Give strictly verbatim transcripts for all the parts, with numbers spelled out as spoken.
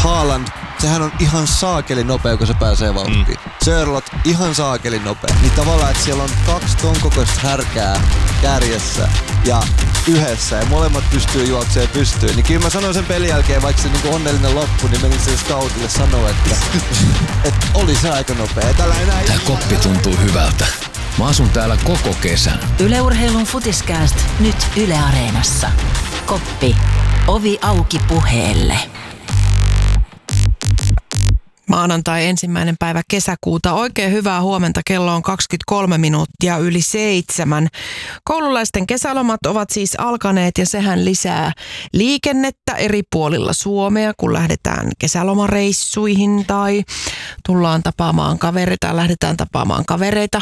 Haaland, sehän on ihan saakeli nopea, kun se pääsee vauhtiin. Mm. Sörlot, ihan saakeli nopea. Niin tavallaan, että siellä on kaksi ton kokoista härkää kärjessä ja yhdessä ja molemmat pystyy juoksemaan pystyyn. Niin kyllä mä sanoin sen pelin jälkeen, vaikka se niinku onnellinen loppu, niin menin sen scoutille sanoa, että, että oli se aika nopea. Tällä enää Tää koppi tuntuu hyvältä. Mä asun täällä koko kesän. Yle Urheilun Futiskääst nyt Yle Areenassa. Koppi. Ovi auki puheelle. Maanantai ensimmäinen päivä kesäkuuta. Oikein hyvää huomenta. Kello on kaksikymmentäkolme minuuttia yli seitsemän. Koululaisten kesälomat ovat siis alkaneet ja sehän lisää liikennettä eri puolilla Suomea, kun lähdetään kesälomareissuihin tai tullaan tapaamaan kavereita, lähdetään tapaamaan kavereita.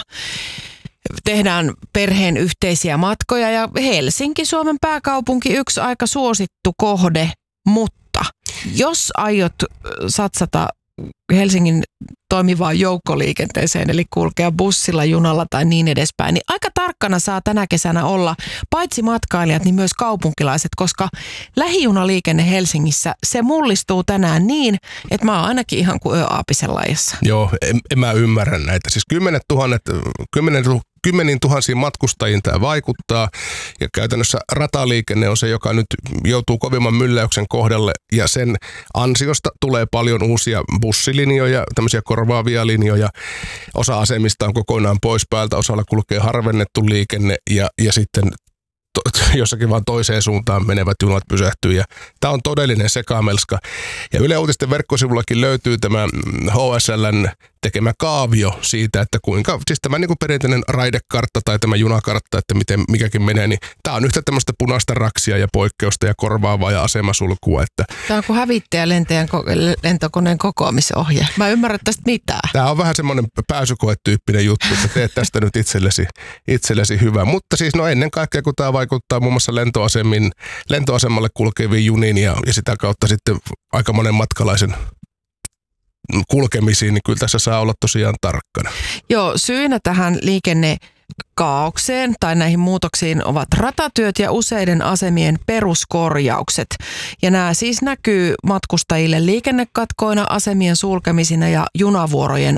Tehdään perheen yhteisiä matkoja ja Helsinki, Suomen pääkaupunki, yksi aika suosittu kohde, mutta jos aiot satsata Helsingin toimivaan joukkoliikenteeseen, eli kulkea bussilla, junalla tai niin edespäin, niin aika tarkkana saa tänä kesänä olla paitsi matkailijat, niin myös kaupunkilaiset, koska lähijunaliikenne Helsingissä, se mullistuu tänään niin, että mä oon ainakin ihan kuin yöaapisen lajassa. Joo, en, en mä ymmärrä näitä. Siis kymmenet tuhannet, kymmenen, kymmeniin tuhansiin matkustajiin tämä vaikuttaa, ja käytännössä rataliikenne on se, joka nyt joutuu kovimman mylläyksen kohdalle, ja sen ansiosta tulee paljon uusia bussilinjoja, tämmöisiä korvaavia linjoja. Osa asemista on kokonaan pois päältä, osalla kulkee harvennettu liikenne, ja, ja sitten to, jossakin vaan toiseen suuntaan menevät junat pysähtyy. Ja tämä on todellinen sekamelska. Ja Yle Uutisten verkkosivullakin löytyy tämä H S L:n tekemä kaavio siitä, että kuinka, siis tämä niin kuin perinteinen raidekartta tai tämä junakartta, että miten mikäkin menee, niin tämä on yhtä tämmöistä punaista raksia ja poikkeusta ja korvaavaa ja asemasulkua. Että tämä on kuin hävittäjä lentäjän lentokoneen kokoamisohje. Mä en ymmärrä tästä mitään. Tämä on vähän semmoinen pääsykoetyyppinen juttu, että teet tästä nyt itsellesi, itsellesi hyvä. Mutta siis no ennen kaikkea, kun tämä vaikuttaa muun muassa lentoasemin, lentoasemalle kulkeviin juniin ja, ja sitä kautta sitten aika monen matkalaisen kulkemisiin, niin kyllä tässä saa olla tosiaan tarkkana. Joo, syynä tähän liikennekaaokseen tai näihin muutoksiin ovat ratatyöt ja useiden asemien peruskorjaukset. Ja nämä siis näkyy matkustajille liikennekatkoina, asemien sulkemisina ja junavuorojen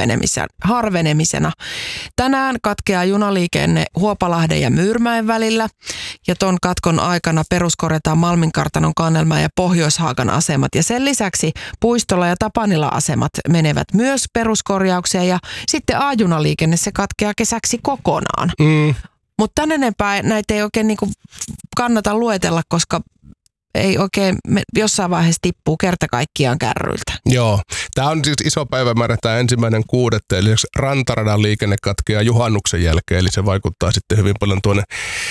harvenemisena. Tänään katkeaa junaliikenne Huopalahden ja Myyrmäen välillä. Ja ton katkon aikana peruskorjataan Malminkartanon, Kannelmäen ja Pohjoishaakan asemat. Ja sen lisäksi Puistola ja Tapanila-asemat menevät myös peruskorjaukseen. Ja sitten A-junaliikenne se katkeaa kesäksi kokonaan. Mm. Mutta tän enempää näitä ei oikein niinku kannata luetella, koska ei oikein jossain vaiheessa tippuu kerta kaikkiaan kärryiltä. Joo. Tämä on siis iso päivämäärä, tämä ensimmäinen kuudetta, eli rantaradan liikenne katkeaa juhannuksen jälkeen, eli se vaikuttaa sitten hyvin paljon tuonne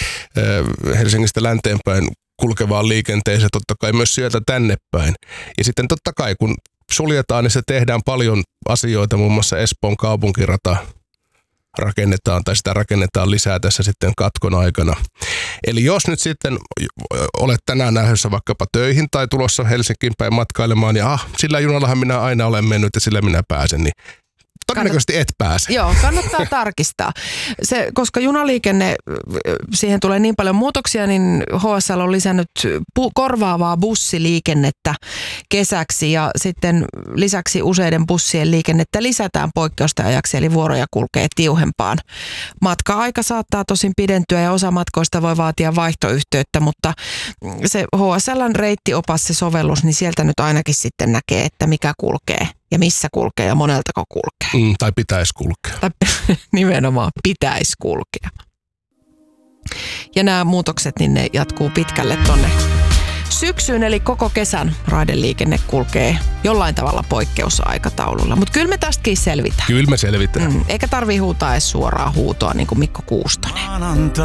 äh, Helsingistä länteenpäin kulkevaan liikenteeseen, totta kai myös sieltä tänne päin. Ja sitten totta kai, kun suljetaan, niin se tehdään paljon asioita, muun muassa Espoon kaupunkirata rakennetaan tai sitä rakennetaan lisää tässä sitten katkon aikana. Eli jos nyt sitten olet tänään lähdössä vaikkapa töihin tai tulossa Helsinkiin päin matkailemaan ja ah, sillä junallahan minä aina olen mennyt ja sillä minä pääsen, niin todennäköisesti et pääse. Joo, kannattaa tarkistaa. Se, koska junaliikenne, siihen tulee niin paljon muutoksia, niin H S L on lisännyt pu- korvaavaa bussiliikennettä kesäksi ja sitten lisäksi useiden bussien liikennettä lisätään poikkeusten ajaksi, eli vuoroja kulkee tiuhempaan. Matka-aika saattaa tosin pidentyä ja osa matkoista voi vaatia vaihtoyhteyttä, mutta se H S L:n reittiopas, se sovellus, niin sieltä nyt ainakin sitten näkee, että mikä kulkee ja missä kulkee ja moneltako kulkee. Mm, tai pitäisi kulkea. Tai nimenomaan pitäisi kulkea. Ja nämä muutokset, niin ne jatkuu pitkälle tonne syksyyn, eli koko kesän raideliikenne kulkee jollain tavalla poikkeusaikataululla. Mutta kyllä me tästäkin selvitään. Kyllä me selvitään. Mm, eikä tarvii huutaa edes suoraa huutoa, niin kuin Mikko Kuustonen.